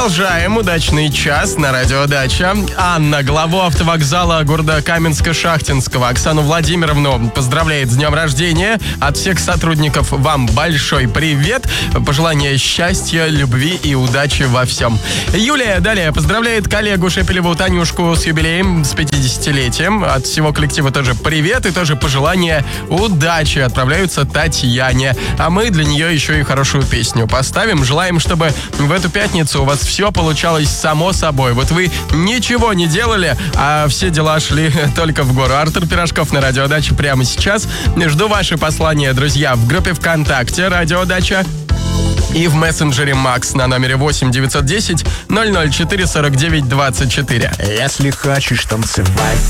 Продолжаем удачный час на радио Дача. Анна, главу автовокзала города Каменска-Шахтинского, Оксану Владимировну поздравляет с днем рождения. От всех сотрудников вам большой привет. Пожелания счастья, любви и удачи во всем. Юлия далее поздравляет коллегу Шепелеву Танюшку с юбилеем, с 50-летием. От всего коллектива тоже привет и тоже пожелания удачи отправляются Татьяне. А мы для нее еще и хорошую песню поставим. Желаем, чтобы в эту пятницу у вас все получалось само собой. Вот вы ничего не делали, а все дела шли только в гору. Артур Пирожков на Радио Дача прямо сейчас. Жду ваши послания, друзья, в группе ВКонтакте Радио Дача и в мессенджере Макс на номере 8 910 004 49 24. Если хочешь танцевать